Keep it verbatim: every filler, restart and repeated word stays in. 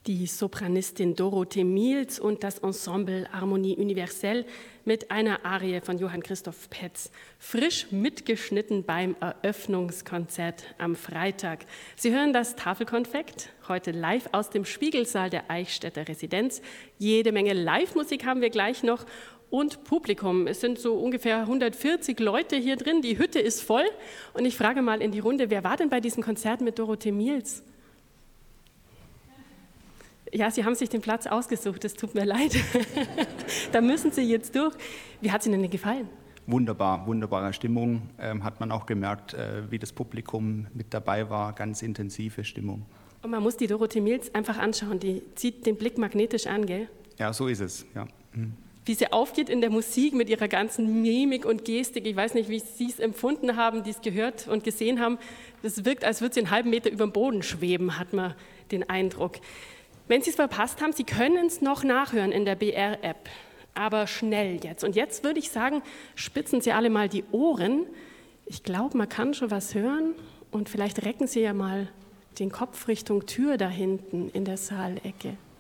Die Sopranistin Dorothee Mielz und das Ensemble Harmonie Universelle mit einer Arie von Johann Christoph Petz, frisch mitgeschnitten beim Eröffnungskonzert am Freitag. Sie hören das Tafelkonfekt, heute live aus dem Spiegelsaal der Eichstätter Residenz. Jede Menge Live-Musik haben wir gleich noch und Publikum. Es sind so ungefähr hundertvierzig Leute hier drin, die Hütte ist voll. Und ich frage mal in die Runde, wer war denn bei diesem Konzert mit Dorothee Mielz? Ja, Sie haben sich den Platz ausgesucht, es tut mir leid. Da müssen Sie jetzt durch. Wie hat es Ihnen denn gefallen? Wunderbar, wunderbare Stimmung. Ähm, hat man auch gemerkt, äh, wie das Publikum mit dabei war. Ganz intensive Stimmung. Und man muss die Dorothee Mielz einfach anschauen, die zieht den Blick magnetisch an, gell? Ja, so ist es, ja. Mhm. Wie sie aufgeht in der Musik mit ihrer ganzen Mimik und Gestik. Ich weiß nicht, wie Sie es empfunden haben, die es gehört und gesehen haben. Das wirkt, als würde sie einen halben Meter über dem Boden schweben, hat man den Eindruck. Wenn Sie es verpasst haben, Sie können es noch nachhören in der B R-App, aber schnell jetzt. Und jetzt würde ich sagen, spitzen Sie alle mal die Ohren. Ich glaube, man kann schon was hören und vielleicht recken Sie ja mal den Kopf Richtung Tür da hinten in der Saalecke.